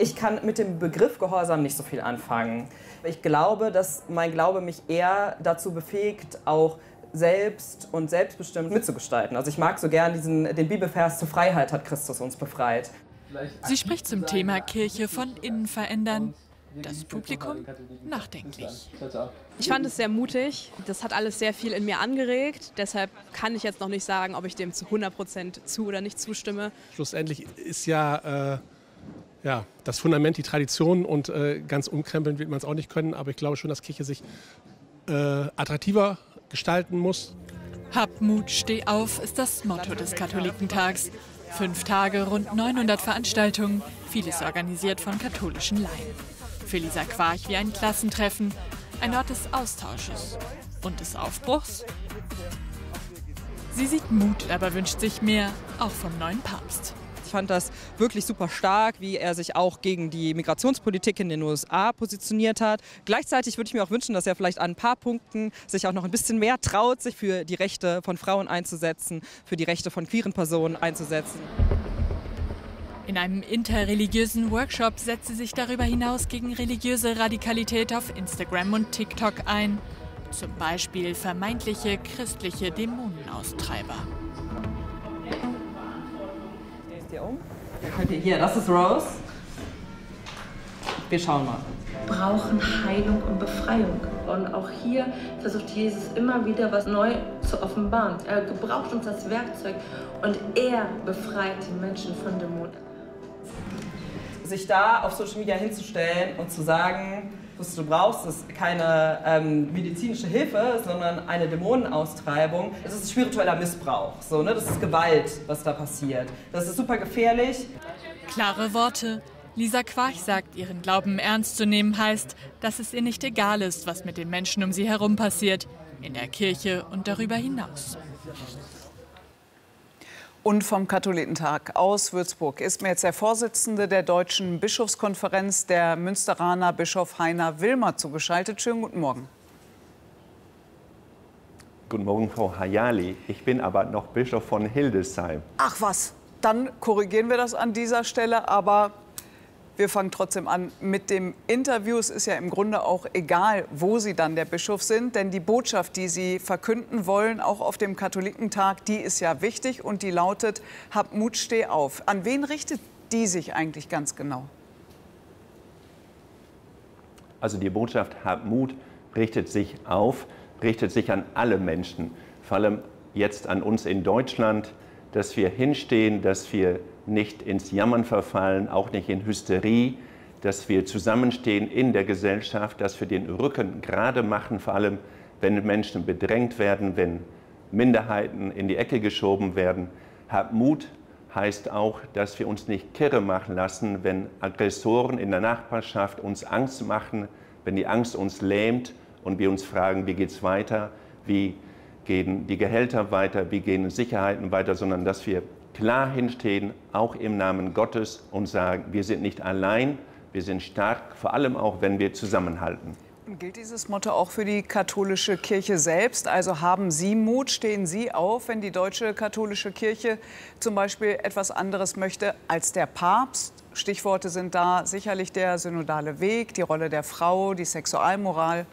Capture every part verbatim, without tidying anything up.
Ich kann mit dem Begriff Gehorsam nicht so viel anfangen. Ich glaube, dass mein Glaube mich eher dazu befähigt, auch selbst und selbstbestimmt mitzugestalten. Also ich mag so gern diesen, den Bibelvers: zur Freiheit hat Christus uns befreit. Sie spricht zum Thema Kirche von innen verändern. Das Publikum nachdenklich. Ich fand es sehr mutig. Das hat alles sehr viel in mir angeregt. Deshalb kann ich jetzt noch nicht sagen, ob ich dem zu hundert Prozent zu oder nicht zustimme. Schlussendlich ist ja, äh, ja das Fundament die Tradition und äh, ganz umkrempeln wird man es auch nicht können. Aber ich glaube schon, dass Kirche sich äh, attraktiver gestalten muss. Hab Mut, steh auf ist das Motto des Katholikentags. Fünf Tage, rund neunhundert Veranstaltungen, vieles organisiert von katholischen Laien. Für Lisa Quarch wie ein Klassentreffen, ein Ort des Austausches und des Aufbruchs. Sie sieht Mut, aber wünscht sich mehr, auch vom neuen Papst. Ich fand das wirklich super stark, wie er sich auch gegen die Migrationspolitik in den U S A positioniert hat. Gleichzeitig würde ich mir auch wünschen, dass er vielleicht an ein paar Punkten sich auch noch ein bisschen mehr traut, sich für die Rechte von Frauen einzusetzen, für die Rechte von queeren Personen einzusetzen. In einem interreligiösen Workshop setzt sie sich darüber hinaus gegen religiöse Radikalität auf Instagram und TikTok ein. Zum Beispiel vermeintliche christliche Dämonenaustreiber. Hier, das ist Rose. Wir schauen mal. Brauchen Heilung und Befreiung. Und auch hier versucht Jesus immer wieder was neu zu offenbaren. Er gebraucht uns als Werkzeug und er befreit die Menschen von Dämonen. Sich da auf Social Media hinzustellen und zu sagen, was du brauchst, ist keine ähm, medizinische Hilfe, sondern eine Dämonenaustreibung. Es ist spiritueller Missbrauch, so, ne? Das ist Gewalt, was da passiert. Das ist super gefährlich. Klare Worte. Lisa Quarch sagt, ihren Glauben ernst zu nehmen heißt, dass es ihr nicht egal ist, was mit den Menschen um sie herum passiert, in der Kirche und darüber hinaus. Und vom Katholikentag aus Würzburg ist mir jetzt der Vorsitzende der Deutschen Bischofskonferenz, der Münsteraner Bischof Heiner Wilmer, zugeschaltet. Schönen guten Morgen. Guten Morgen, Frau Hayali. Ich bin aber noch Bischof von Hildesheim. Ach was, dann korrigieren wir das an dieser Stelle, aber wir fangen trotzdem an mit dem Interview. Es ist ja im Grunde auch egal, wo Sie dann der Bischof sind, denn die Botschaft, die Sie verkünden wollen, auch auf dem Katholikentag, die ist ja wichtig und die lautet: Hab Mut, steh auf. An wen richtet die sich eigentlich ganz genau? Also die Botschaft Hab Mut richtet sich auf, richtet sich an alle Menschen, vor allem jetzt an uns in Deutschland, dass wir hinstehen, dass wir nicht ins Jammern verfallen, auch nicht in Hysterie, dass wir zusammenstehen in der Gesellschaft, dass wir den Rücken gerade machen, vor allem wenn Menschen bedrängt werden, wenn Minderheiten in die Ecke geschoben werden. Hab Mut heißt auch, dass wir uns nicht kirre machen lassen, wenn Aggressoren in der Nachbarschaft uns Angst machen, wenn die Angst uns lähmt und wir uns fragen, wie geht es weiter, wie gehen die Gehälter weiter, wie gehen Sicherheiten weiter, sondern dass wir klar hinstehen, auch im Namen Gottes, und sagen, wir sind nicht allein, wir sind stark, vor allem auch, wenn wir zusammenhalten. Und gilt dieses Motto auch für die katholische Kirche selbst? Also haben Sie Mut, stehen Sie auf, wenn die deutsche katholische Kirche zum Beispiel etwas anderes möchte als der Papst? Stichworte sind da sicherlich der synodale Weg, die Rolle der Frau, die Sexualmoral.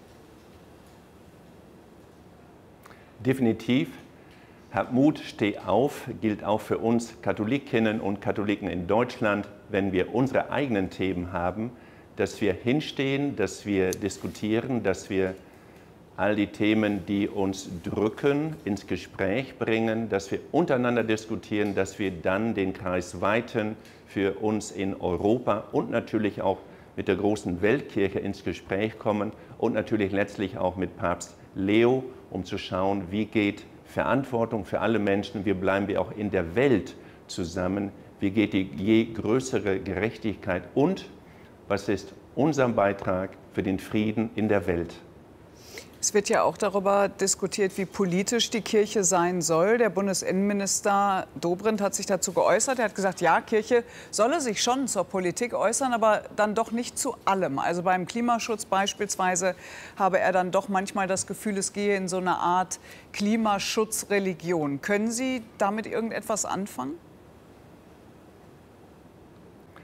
Definitiv. Hab Mut, steh auf, gilt auch für uns Katholikinnen und Katholiken in Deutschland, wenn wir unsere eigenen Themen haben, dass wir hinstehen, dass wir diskutieren, dass wir all die Themen, die uns drücken, ins Gespräch bringen, dass wir untereinander diskutieren, dass wir dann den Kreis weiten für uns in Europa und natürlich auch mit der großen Weltkirche ins Gespräch kommen und natürlich letztlich auch mit Papst Leo, um zu schauen, wie geht Verantwortung für alle Menschen, wie bleiben wir auch in der Welt zusammen, wie geht die je größere Gerechtigkeit und was ist unser Beitrag für den Frieden in der Welt. Es wird ja auch darüber diskutiert, wie politisch die Kirche sein soll. Der Bundesinnenminister Dobrindt hat sich dazu geäußert. Er hat gesagt, ja, Kirche solle sich schon zur Politik äußern, aber dann doch nicht zu allem. Also beim Klimaschutz beispielsweise habe er dann doch manchmal das Gefühl, es gehe in so eine Art Klimaschutzreligion. Können Sie damit irgendetwas anfangen?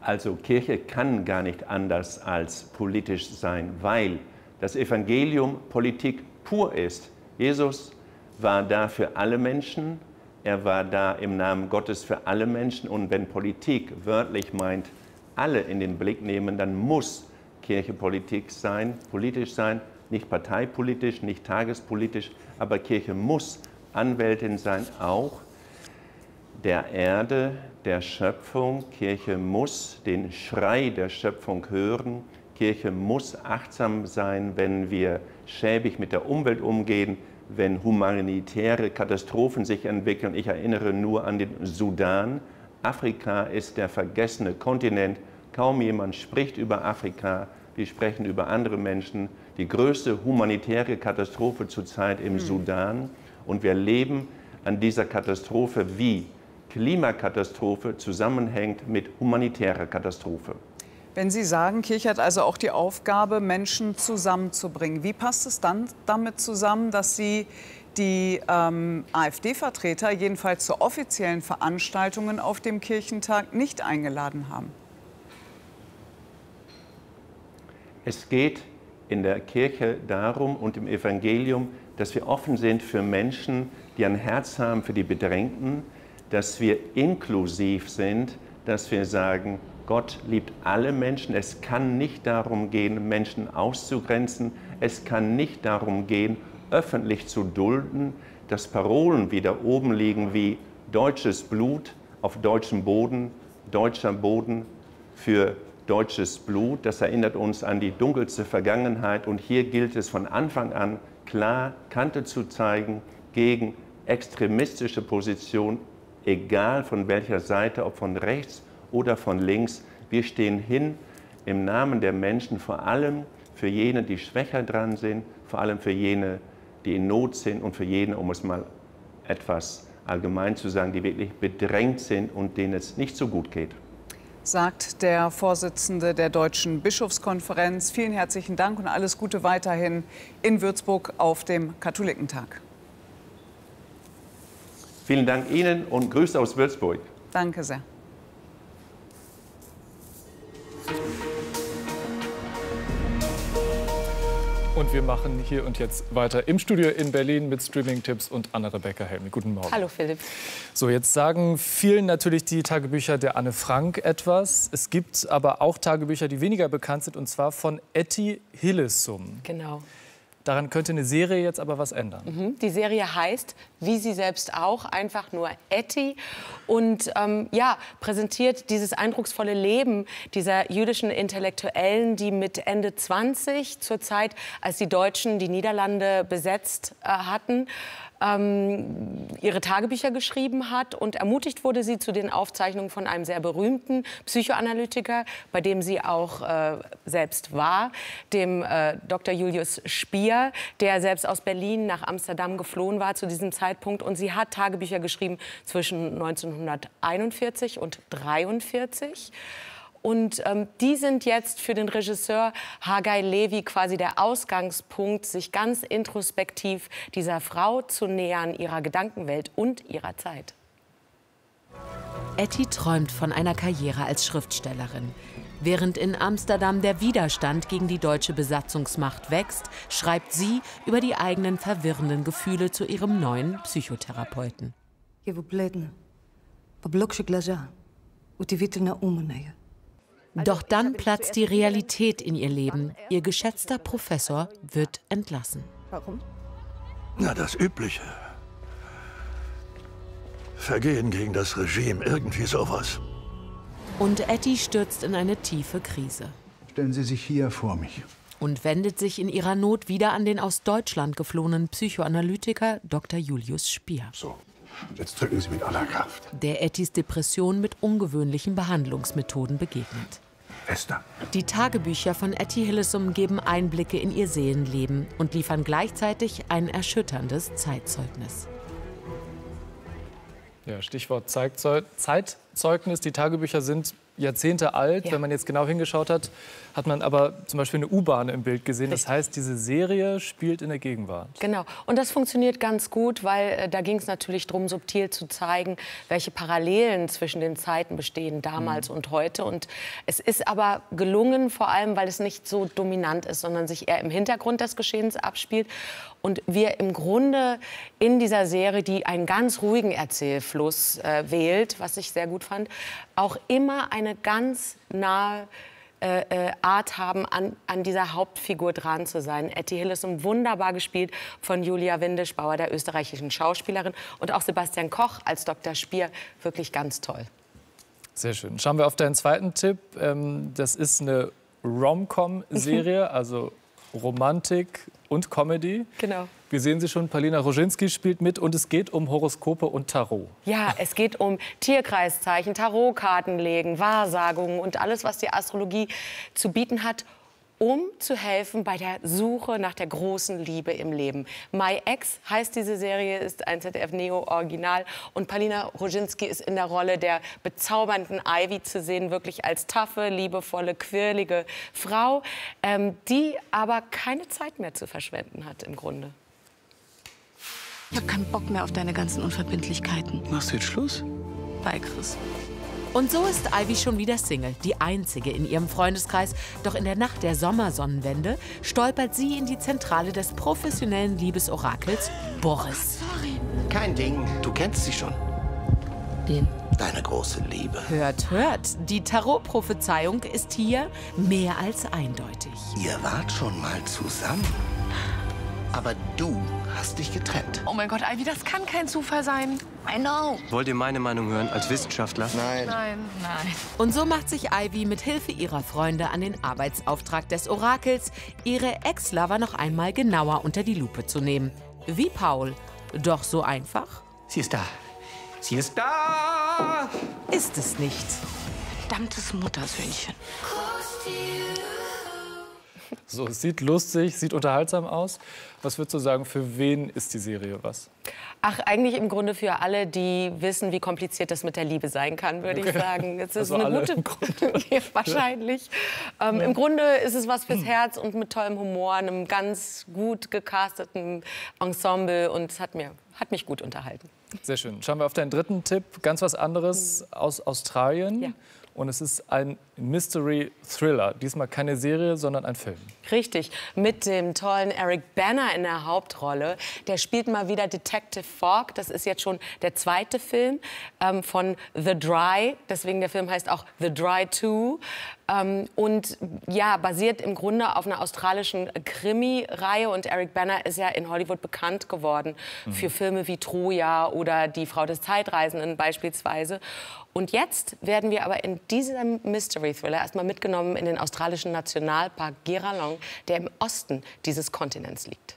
Also Kirche kann gar nicht anders als politisch sein, weil das Evangelium Politik pur ist. Jesus war da für alle Menschen, er war da im Namen Gottes für alle Menschen. Und wenn Politik wörtlich meint, alle in den Blick nehmen, dann muss Kirche Politik sein, politisch sein, nicht parteipolitisch, nicht tagespolitisch, aber Kirche muss Anwältin sein, auch der Erde, der Schöpfung. Kirche muss den Schrei der Schöpfung hören. Kirche muss achtsam sein, wenn wir schäbig mit der Umwelt umgehen, wenn humanitäre Katastrophen sich entwickeln. Ich erinnere nur an den Sudan. Afrika ist der vergessene Kontinent. Kaum jemand spricht über Afrika. Wir sprechen über andere Menschen. Die größte humanitäre Katastrophe zurzeit im mhm. Sudan. Und wir leben an dieser Katastrophe, wie Klimakatastrophe zusammenhängt mit humanitärer Katastrophe. Wenn Sie sagen, Kirche hat also auch die Aufgabe, Menschen zusammenzubringen, wie passt es dann damit zusammen, dass Sie die ähm, AfD-Vertreter jedenfalls zu offiziellen Veranstaltungen auf dem Kirchentag nicht eingeladen haben? Es geht in der Kirche darum und im Evangelium, dass wir offen sind für Menschen, die ein Herz haben für die Bedrängten, dass wir inklusiv sind, dass wir sagen, Gott liebt alle Menschen. Es kann nicht darum gehen, Menschen auszugrenzen. Es kann nicht darum gehen, öffentlich zu dulden, dass Parolen wieder oben liegen wie deutsches Blut auf deutschem Boden, deutscher Boden für deutsches Blut. Das erinnert uns an die dunkelste Vergangenheit. Und hier gilt es von Anfang an, klar Kante zu zeigen gegen extremistische Positionen, egal von welcher Seite, ob von rechts oder von links. Wir stehen hin im Namen der Menschen, vor allem für jene, die schwächer dran sind, vor allem für jene, die in Not sind und für jene, um es mal etwas allgemein zu sagen, die wirklich bedrängt sind und denen es nicht so gut geht. Sagt der Vorsitzende der Deutschen Bischofskonferenz. Vielen herzlichen Dank und alles Gute weiterhin in Würzburg auf dem Katholikentag. Vielen Dank Ihnen und Grüße aus Würzburg. Danke sehr. Und wir machen hier und jetzt weiter im Studio in Berlin mit Streaming-Tipps und Anne-Rebecca Helmi. Guten Morgen. Hallo Philipp. So, jetzt sagen vielen natürlich die Tagebücher der Anne Frank etwas. Es gibt aber auch Tagebücher, die weniger bekannt sind, und zwar von Etty Hillesum. Genau. Daran könnte eine Serie jetzt aber was ändern. Mhm. Die Serie heißt, wie sie selbst auch, einfach nur Etty und ähm, ja, präsentiert dieses eindrucksvolle Leben dieser jüdischen Intellektuellen, die mit Ende zwanzig, zur Zeit, als die Deutschen die Niederlande besetzt äh, hatten, ähm, ihre Tagebücher geschrieben hat. Und ermutigt wurde sie zu den Aufzeichnungen von einem sehr berühmten Psychoanalytiker, bei dem sie auch äh, selbst war, dem äh, Doktor Julius Spier, der selbst aus Berlin nach Amsterdam geflohen war zu diesem Zeitpunkt. Und sie hat Tagebücher geschrieben zwischen neunzehnhunderteinundvierzig und neunzehnhundertdreiundvierzig. Und ähm, die sind jetzt für den Regisseur Haggai Levi quasi der Ausgangspunkt, sich ganz introspektiv dieser Frau zu nähern, ihrer Gedankenwelt und ihrer Zeit. Etty träumt von einer Karriere als Schriftstellerin. Während in Amsterdam der Widerstand gegen die deutsche Besatzungsmacht wächst, schreibt sie über die eigenen verwirrenden Gefühle zu ihrem neuen Psychotherapeuten. Doch dann platzt die Realität in ihr Leben. Ihr geschätzter Professor wird entlassen. Warum? Na, das Übliche. Vergehen gegen das Regime, irgendwie sowas. Und Etty stürzt in eine tiefe Krise. Stellen Sie sich hier vor mich. Und wendet sich in ihrer Not wieder an den aus Deutschland geflohenen Psychoanalytiker Doktor Julius Spier. So, jetzt drücken Sie mit aller Kraft. Der Ettys Depression mit ungewöhnlichen Behandlungsmethoden begegnet. Fester. Die Tagebücher von Etty Hillesum geben Einblicke in ihr Seelenleben und liefern gleichzeitig ein erschütterndes Zeitzeugnis. Ja, Stichwort Zeitzeugnis. Zeugnis. Die Tagebücher sind Jahrzehnte alt. Ja. Wenn man jetzt genau hingeschaut hat, hat man aber zum Beispiel eine U-Bahn im Bild gesehen. Das heißt, diese Serie spielt in der Gegenwart. Genau. Und das funktioniert ganz gut, weil äh, da ging es natürlich darum, subtil zu zeigen, welche Parallelen zwischen den Zeiten bestehen, damals mhm. und heute. Und es ist aber gelungen, vor allem, weil es nicht so dominant ist, sondern sich eher im Hintergrund des Geschehens abspielt. Und wir im Grunde in dieser Serie, die einen ganz ruhigen Erzählfluss äh, wählt, was ich sehr gut fand, auch immer eine ganz nahe äh, äh, Art haben, an, an dieser Hauptfigur dran zu sein. Etty Hillesum, wunderbar gespielt von Julia Windischbauer, der österreichischen Schauspielerin. Und auch Sebastian Koch als Doktor Spier, wirklich ganz toll. Sehr schön. Schauen wir auf deinen zweiten Tipp. Ähm, das ist eine Rom-Com-Serie, also Romantik und Comedy. Genau. Wir sehen sie schon, Paulina Roginski spielt mit und es geht um Horoskope und Tarot. Ja, es geht um Tierkreiszeichen, Tarotkarten legen, Wahrsagungen und alles, was die Astrologie zu bieten hat, um zu helfen bei der Suche nach der großen Liebe im Leben. My Ex heißt diese Serie, ist ein Z D F-Neo-Original. Und Paulina Roginski ist in der Rolle der bezaubernden Ivy zu sehen, wirklich als taffe, liebevolle, quirlige Frau, ähm, die aber keine Zeit mehr zu verschwenden hat im Grunde. Ich habe keinen Bock mehr auf deine ganzen Unverbindlichkeiten. Machst du jetzt Schluss? Bei Chris. Und so ist Ivy schon wieder Single, die einzige in ihrem Freundeskreis. Doch in der Nacht der Sommersonnenwende stolpert sie in die Zentrale des professionellen Liebesorakels Boris. Sorry. Kein Ding, du kennst sie schon. Den? Deine große Liebe. Hört, hört, die Tarot-Prophezeiung ist hier mehr als eindeutig. Ihr wart schon mal zusammen. Aber du hast dich getrennt. Oh mein Gott, Ivy, das kann kein Zufall sein. I know. Wollt ihr meine Meinung hören als Wissenschaftler? Nein. Nein, nein. Und so macht sich Ivy mit Hilfe ihrer Freunde an den Arbeitsauftrag des Orakels, ihre Ex-Lover noch einmal genauer unter die Lupe zu nehmen. Wie Paul. Doch so einfach? Sie ist da. Sie ist da! Ist es nicht. Verdammtes Muttersöhnchen. So, es sieht lustig, sieht unterhaltsam aus. Was würdest du sagen, für wen ist die Serie was? Ach, eigentlich im Grunde für alle, die wissen, wie kompliziert das mit der Liebe sein kann, würde okay. ich sagen. Es ist also eine alle gute, im Grunde. ja, wahrscheinlich. Ähm, Ja. Im Grunde ist es was fürs Herz und mit tollem Humor, einem ganz gut gecasteten Ensemble und es hat mir hat mich gut unterhalten. Sehr schön. Schauen wir auf deinen dritten Tipp. Ganz was anderes aus Australien. Ja. Und es ist ein Mystery-Thriller. Diesmal keine Serie, sondern ein Film. Richtig, mit dem tollen Eric Bana in der Hauptrolle. Der spielt mal wieder Detective Fogg. Das ist jetzt schon der zweite Film ähm, von The Dry. Deswegen der Film heißt auch The Dry zwei. Ähm, und ja, basiert im Grunde auf einer australischen Krimi-Reihe. Und Eric Bana ist ja in Hollywood bekannt geworden mhm. für Filme wie Troja oder Die Frau des Zeitreisenden beispielsweise. Und jetzt werden wir aber in diesem Mystery-Thriller erstmal mitgenommen in den australischen Nationalpark Girralong, der im Osten dieses Kontinents liegt.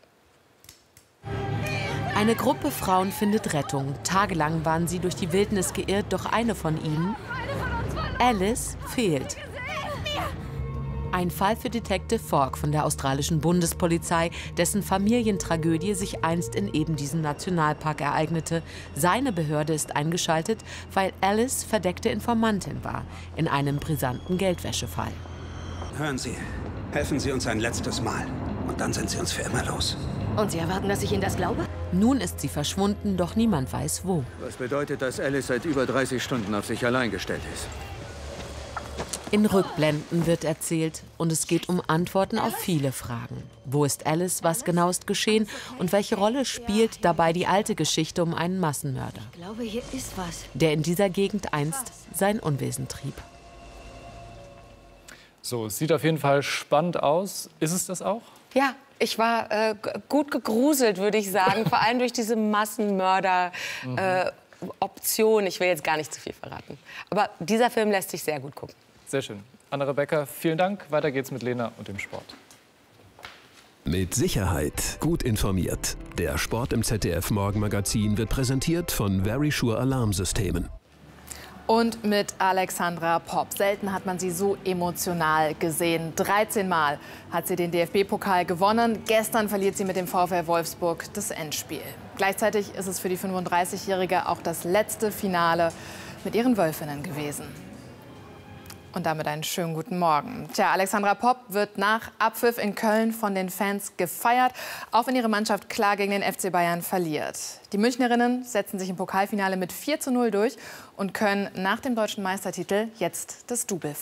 Eine Gruppe Frauen findet Rettung. Tagelang waren sie durch die Wildnis geirrt, doch eine von ihnen, Alice, fehlt. Ein Fall für Detective Fogg von der australischen Bundespolizei, dessen Familientragödie sich einst in eben diesem Nationalpark ereignete. Seine Behörde ist eingeschaltet, weil Alice verdeckte Informantin war in einem brisanten Geldwäschefall. Hören Sie, helfen Sie uns ein letztes Mal und dann sind Sie uns für immer los. Und Sie erwarten, dass ich Ihnen das glaube? Nun ist sie verschwunden, doch niemand weiß wo. Was bedeutet, dass Alice seit über dreißig Stunden auf sich allein gestellt ist? In Rückblenden wird erzählt und es geht um Antworten auf viele Fragen. Wo ist Alice, was genau ist geschehen und welche Rolle spielt dabei die alte Geschichte um einen Massenmörder, Ich glaube, hier ist was. der in dieser Gegend einst sein Unwesen trieb. So, es sieht auf jeden Fall spannend aus. Ist es das auch? Ja, ich war äh, g- gut gegruselt, würde ich sagen. Vor allem durch diese Massenmörder-Option. Äh, ich will jetzt gar nicht zu viel verraten. Aber dieser Film lässt sich sehr gut gucken. Sehr schön. Anna-Rebecca, vielen Dank. Weiter geht's mit Lena und dem Sport. Mit Sicherheit gut informiert. Der Sport im Z D F Morgenmagazin wird präsentiert von Verisure Alarmsystemen. Und mit Alexandra Popp. Selten hat man sie so emotional gesehen. dreizehn Mal hat sie den D F B-Pokal gewonnen. Gestern verliert sie mit dem VfL Wolfsburg das Endspiel. Gleichzeitig ist es für die fünfunddreißigjährige auch das letzte Finale mit ihren Wölfinnen gewesen. Und damit einen schönen guten Morgen. Tja, Alexandra Popp wird nach Abpfiff in Köln von den Fans gefeiert, auch wenn ihre Mannschaft klar gegen den F C Bayern verliert. Die Münchnerinnen setzen sich im Pokalfinale mit vier zu null durch und können nach dem deutschen Meistertitel jetzt das Double